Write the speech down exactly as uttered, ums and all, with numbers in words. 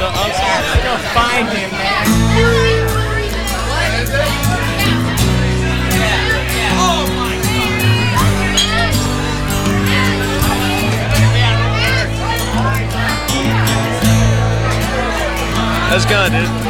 So I'm sorry. Go find him, man. Oh my That's good, dude.